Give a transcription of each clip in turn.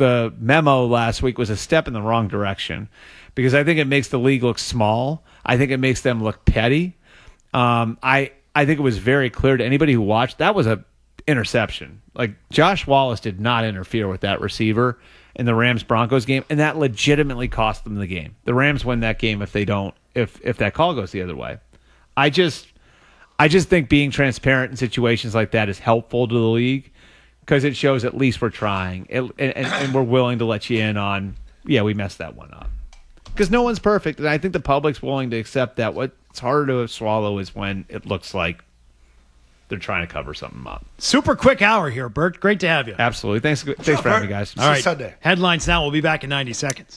the memo last week was a step in the wrong direction because I think it makes the league look small. I think it makes them look petty. I think it was very clear to anybody who watched that was a interception. Like Josh Wallace did not interfere with that receiver in the Rams-Broncos game, and that legitimately cost them the game. The Rams win that game if that call goes the other way. I just think being transparent in situations like that is helpful to the league because it shows at least we're trying and we're willing to let you in on, we messed that one up. Because no one's perfect, and I think the public's willing to accept that. What's harder to swallow is when it looks like they're trying to cover something up. Super quick hour here, Bert. Great to have you. Absolutely. Thanks for having me, guys. All right. Sunday. Headlines now. We'll be back in 90 seconds.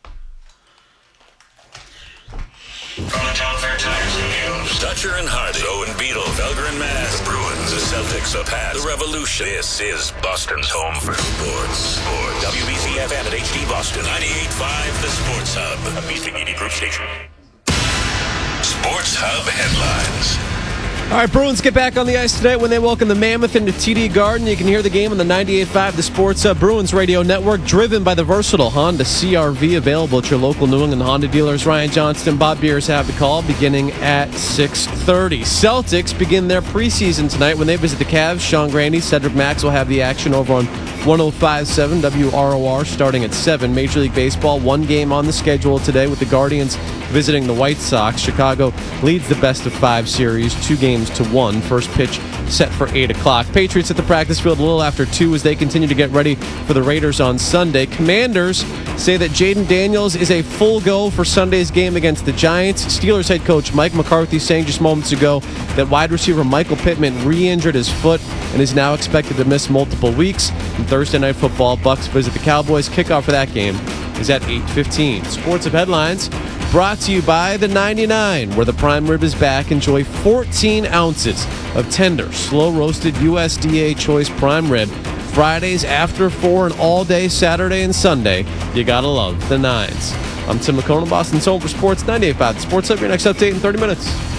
Dutcher and Hardy, Owen Beetle, Felger and Mass, the Bruins, the Celtics, the Pats, the Revolution. This is Boston's home for sports. WBC-FM at HD Boston, 98.5 The Sports Hub, a Beasley Media Group station. Sports Hub headlines. All right, Bruins get back on the ice tonight when they welcome the Mammoth into TD Garden. You can hear the game on the 98.5 The Sports Bruins radio network, driven by the versatile Honda CR-V, available at your local New England Honda dealers. Ryan Johnston, Bob Beers have the call beginning at 6:30. Celtics begin their preseason tonight when they visit the Cavs. Sean Grande, Cedric Max will have the action over on 105.7 WROR starting at 7. Major League Baseball, one game on the schedule today with the Guardians visiting the White Sox. Chicago leads the best-of-5 series 2-1. First pitch set for 8 o'clock. Patriots at the practice field a little after 2 as they continue to get ready for the Raiders on Sunday. Commanders say that Jaden Daniels is a full go for Sunday's game against the Giants. Steelers head coach Mike McCarthy saying just moments ago that wide receiver Michael Pittman re-injured his foot and is now expected to miss multiple weeks. And Thursday Night Football, Bucs visit the Cowboys. Kickoff for that game is at 8:15. Sports of Headlines brought to you by the 99, where the prime rib is back. Enjoy 14 ounces of tender, slow-roasted USDA choice prime rib. Fridays after 4 and all day Saturday and Sunday. You gotta love the 9s. I'm Tim McCone, Boston's home for Sports 98.5. Sports Up, your next update in 30 minutes.